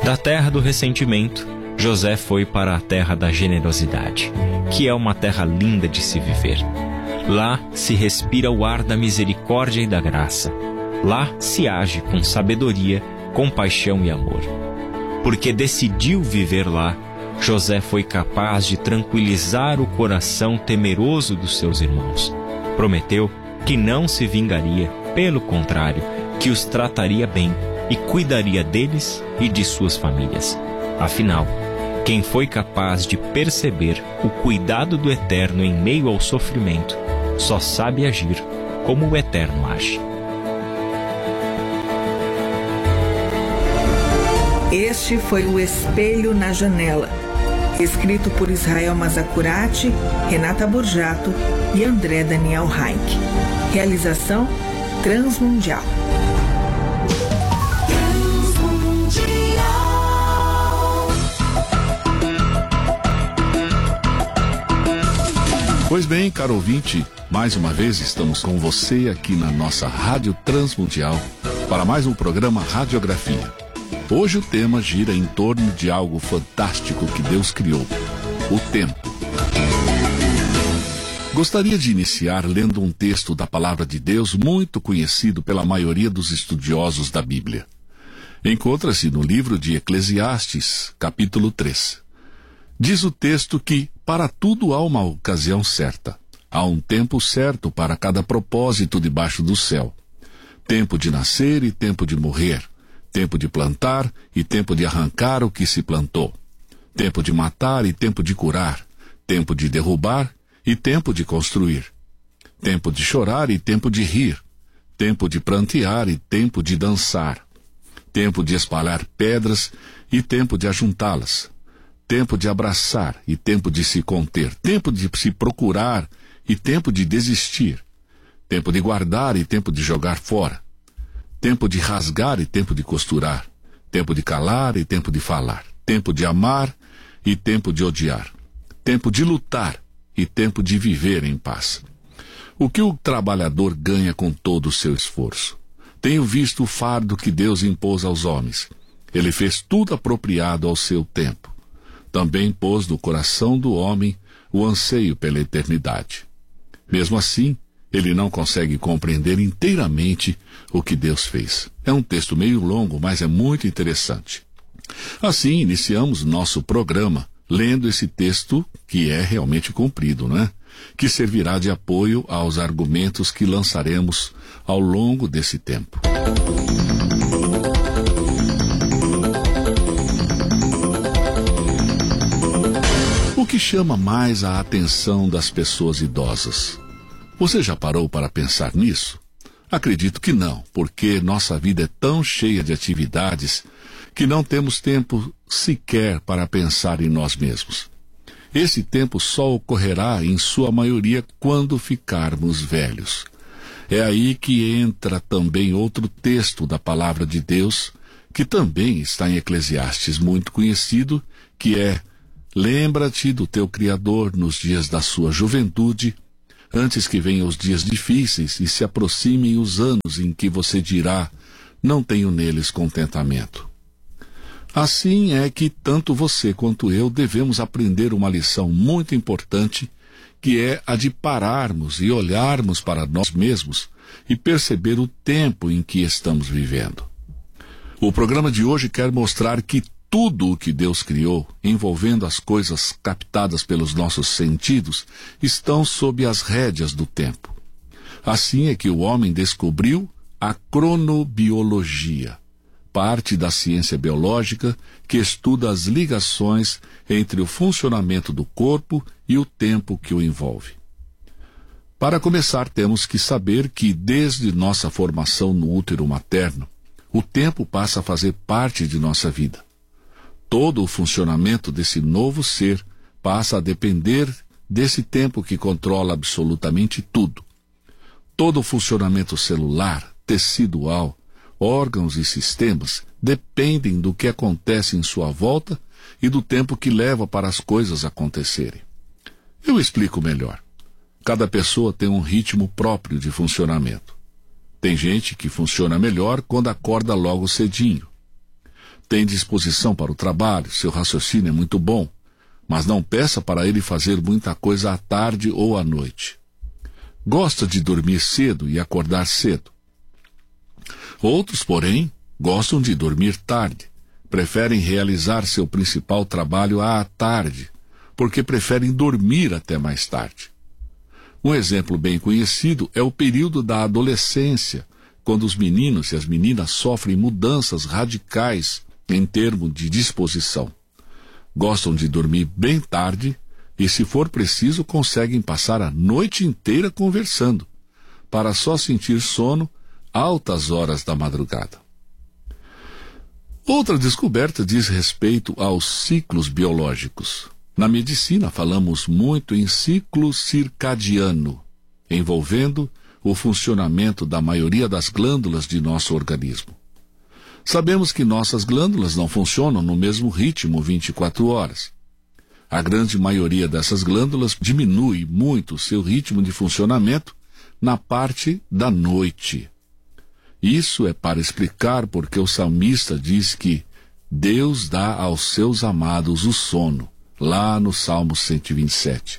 Da terra do ressentimento, José foi para a terra da generosidade, que é uma terra linda de se viver. Lá se respira o ar da misericórdia e da graça. Lá se age com sabedoria, compaixão e amor. Porque decidiu viver lá, José foi capaz de tranquilizar o coração temeroso dos seus irmãos. Prometeu que não se vingaria, pelo contrário, que os trataria bem e cuidaria deles e de suas famílias. Afinal, quem foi capaz de perceber o cuidado do Eterno em meio ao sofrimento, só sabe agir como o Eterno age. Este foi o Espelho na Janela, escrito por Israel Mazacurati, Renata Borjato e André Daniel Reich. Realização Transmundial. Pois bem, caro ouvinte, mais uma vez estamos com você aqui na nossa Rádio Transmundial para mais um programa Radiografia. Hoje o tema gira em torno de algo fantástico que Deus criou, o tempo. Gostaria de iniciar lendo um texto da Palavra de Deus muito conhecido pela maioria dos estudiosos da Bíblia. Encontra-se no livro de Eclesiastes, capítulo 3. Diz o texto que, para tudo há uma ocasião certa. Há um tempo certo para cada propósito debaixo do céu. Tempo de nascer e tempo de morrer. Tempo de plantar e tempo de arrancar o que se plantou. Tempo de matar e tempo de curar. Tempo de derrubar e tempo de construir. Tempo de chorar e tempo de rir. Tempo de prantear e tempo de dançar. Tempo de espalhar pedras e tempo de ajuntá-las. Tempo de abraçar e tempo de se conter. Tempo de se procurar e tempo de desistir. Tempo de guardar e tempo de jogar fora. Tempo de rasgar e tempo de costurar. Tempo de calar e tempo de falar. Tempo de amar e tempo de odiar. Tempo de lutar e tempo de viver em paz. O que o trabalhador ganha com todo o seu esforço? Tenho visto o fardo que Deus impôs aos homens. Ele fez tudo apropriado ao seu tempo. Também pôs no coração do homem o anseio pela eternidade. Mesmo assim, ele não consegue compreender inteiramente o que Deus fez. É um texto meio longo, mas é muito interessante. Assim, iniciamos nosso programa lendo esse texto, que é realmente comprido, né? Que servirá de apoio aos argumentos que lançaremos ao longo desse tempo. O que chama mais a atenção das pessoas idosas? Você já parou para pensar nisso? Acredito que não, porque nossa vida é tão cheia de atividades que não temos tempo sequer para pensar em nós mesmos. Esse tempo só ocorrerá, em sua maioria, quando ficarmos velhos. É aí que entra também outro texto da Palavra de Deus, que também está em Eclesiastes, muito conhecido, que é: lembra-te do teu Criador nos dias da sua juventude, antes que venham os dias difíceis e se aproximem os anos em que você dirá: não tenho neles contentamento. Assim é que tanto você quanto eu devemos aprender uma lição muito importante, que é a de pararmos e olharmos para nós mesmos e perceber o tempo em que estamos vivendo. O programa de hoje quer mostrar que tudo o que Deus criou, envolvendo as coisas captadas pelos nossos sentidos, estão sob as rédeas do tempo. Assim é que o homem descobriu a cronobiologia, parte da ciência biológica que estuda as ligações entre o funcionamento do corpo e o tempo que o envolve. Para começar, temos que saber que, desde nossa formação no útero materno, o tempo passa a fazer parte de nossa vida. Todo o funcionamento desse novo ser passa a depender desse tempo que controla absolutamente tudo. Todo o funcionamento celular, tecidual, órgãos e sistemas dependem do que acontece em sua volta e do tempo que leva para as coisas acontecerem. Eu explico melhor. Cada pessoa tem um ritmo próprio de funcionamento. Tem gente que funciona melhor quando acorda logo cedinho. tem disposição para o trabalho, seu raciocínio é muito bom, mas não peça para ele fazer muita coisa à tarde ou à noite. Gosta de dormir cedo e acordar cedo. Outros, porém, gostam de dormir tarde. Preferem realizar seu principal trabalho à tarde, porque preferem dormir até mais tarde. Um exemplo bem conhecido é o período da adolescência, quando os meninos e as meninas sofrem mudanças radicais em termos de disposição. Gostam de dormir bem tarde e, se for preciso, conseguem passar a noite inteira conversando, para só sentir sono altas horas da madrugada. Outra descoberta diz respeito aos ciclos biológicos. Na medicina falamos muito em ciclo circadiano, envolvendo o funcionamento da maioria das glândulas de nosso organismo. Sabemos que nossas glândulas não funcionam no mesmo ritmo 24 horas. A grande maioria dessas glândulas diminui muito seu ritmo de funcionamento na parte da noite. Isso é para explicar porque o salmista diz que Deus dá aos seus amados o sono, lá no Salmo 127.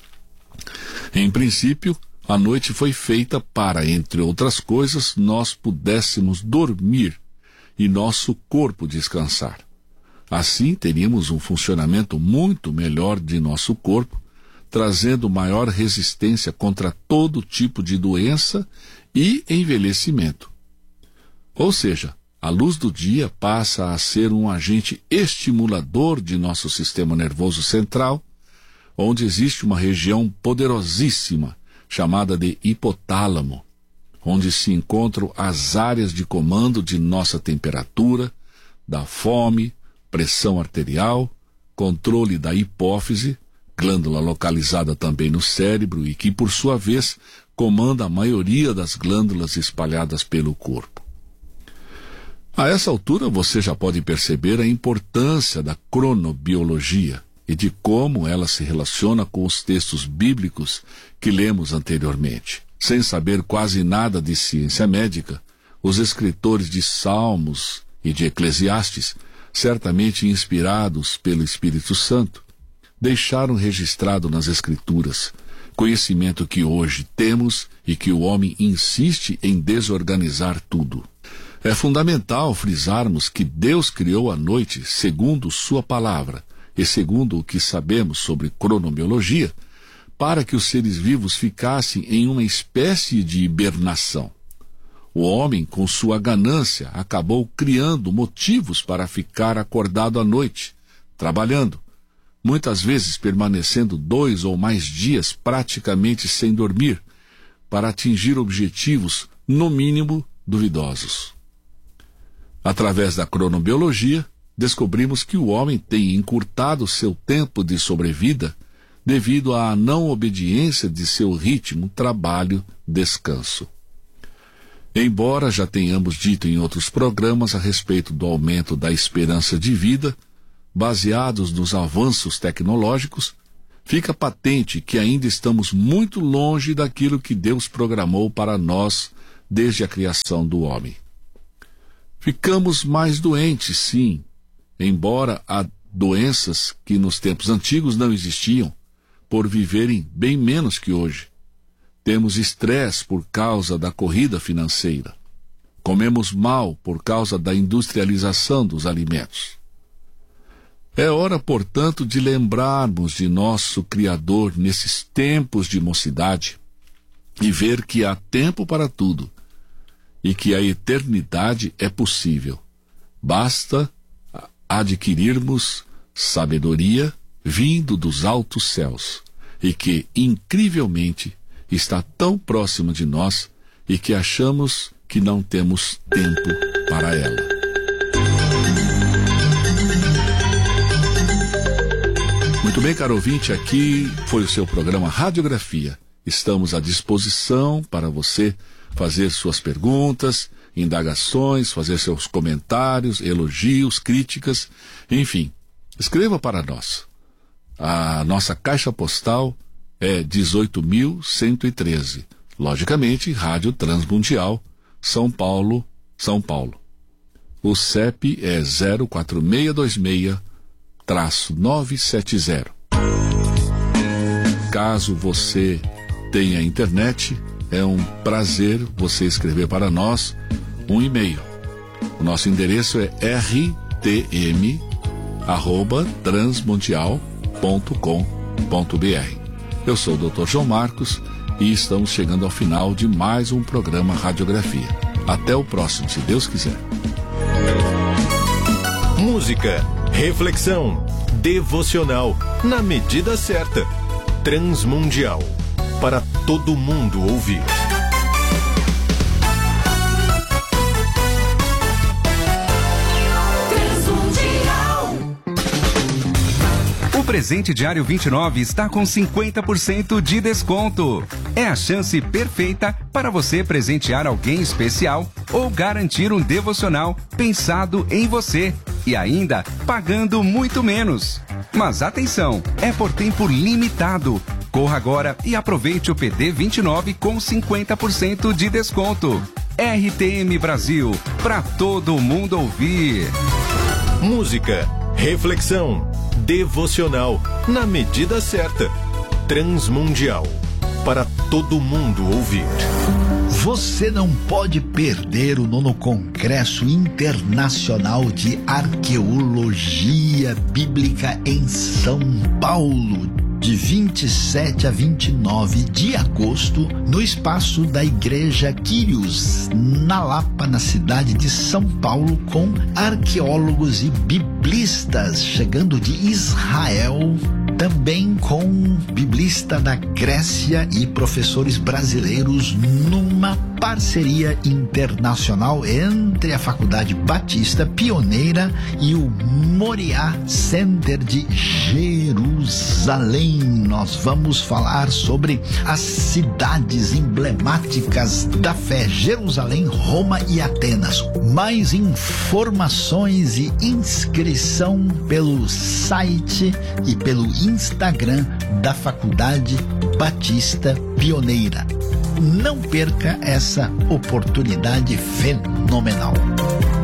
Em princípio, a noite foi feita para, entre outras coisas, nós pudéssemos dormir e nosso corpo descansar. Assim, teríamos um funcionamento muito melhor de nosso corpo, trazendo maior resistência contra todo tipo de doença e envelhecimento. Ou seja, a luz do dia passa a ser um agente estimulador de nosso sistema nervoso central, onde existe uma região poderosíssima, chamada de hipotálamo, onde se encontram as áreas de comando de nossa temperatura, da fome, pressão arterial, controle da hipófise, glândula localizada também no cérebro e que, por sua vez, comanda a maioria das glândulas espalhadas pelo corpo. A essa altura você já pode perceber a importância da cronobiologia e de como ela se relaciona com os textos bíblicos que lemos anteriormente. Sem saber quase nada de ciência médica, os escritores de Salmos e de Eclesiastes, certamente inspirados pelo Espírito Santo, deixaram registrado nas Escrituras conhecimento que hoje temos e que o homem insiste em desorganizar tudo. É fundamental frisarmos que Deus criou a noite segundo sua palavra e segundo o que sabemos sobre cronobiologia, para que os seres vivos ficassem em uma espécie de hibernação. O homem, com sua ganância, acabou criando motivos para ficar acordado à noite, trabalhando, muitas vezes permanecendo 2 ou mais dias praticamente sem dormir, para atingir objetivos, no mínimo, duvidosos. Através da cronobiologia, descobrimos que o homem tem encurtado seu tempo de sobrevida devido à não obediência de seu ritmo, trabalho, descanso. Embora já tenhamos dito em outros programas a respeito do aumento da esperança de vida, baseados nos avanços tecnológicos, fica patente que ainda estamos muito longe daquilo que Deus programou para nós desde a criação do homem. Ficamos mais doentes, sim, embora há doenças que nos tempos antigos não existiam, por viverem bem menos que hoje. Temos estresse por causa da corrida financeira. Comemos mal por causa da industrialização dos alimentos. É hora, portanto, de lembrarmos de nosso Criador nesses tempos de mocidade e ver que há tempo para tudo e que a eternidade é possível. Basta adquirirmos sabedoria vindo dos altos céus e que, incrivelmente, está tão próxima de nós e que achamos que não temos tempo para ela. Muito bem, caro ouvinte, aqui foi o seu programa Radiografia. Estamos à disposição para você fazer suas perguntas, indagações, fazer seus comentários, elogios, críticas, enfim, escreva para nós. A nossa caixa postal é 18.113. Logicamente, Rádio Transmundial, São Paulo, São Paulo. O CEP é 04626-970. Caso você tenha internet, é um prazer você escrever para nós um e-mail. O nosso endereço é rtm@transmundial.com.br. Eu sou o Dr. João Marcos e estamos chegando ao final de mais um programa Radiografia. Até o próximo, se Deus quiser. Música, reflexão, devocional, na medida certa. Transmundial, para todo mundo ouvir. O presente diário 29 está com 50% de desconto. É a chance perfeita para você presentear alguém especial ou garantir um devocional pensado em você e ainda pagando muito menos. Mas atenção, é por tempo limitado. Corra agora e aproveite o PD 29 com 50% de desconto. RTM Brasil, para todo mundo ouvir. Música, reflexão, devocional, na medida certa. Transmundial, para todo mundo ouvir. Você não pode perder o 9º Congresso Internacional de Arqueologia Bíblica em São Paulo, de 27 a 29 de agosto, no espaço da Igreja Quírios, na Lapa, na cidade de São Paulo, com arqueólogos e biblistas chegando de Israel, também com biblista da Grécia e professores brasileiros, numa parceria internacional entre a Faculdade Batista Pioneira e o Moriá Center de Jerusalém. Nós vamos falar sobre as cidades emblemáticas da fé: Jerusalém, Roma e Atenas. Mais informações e inscrição pelo site e pelo Instagram da Faculdade Batista Pioneira. Não perca essa oportunidade fenomenal.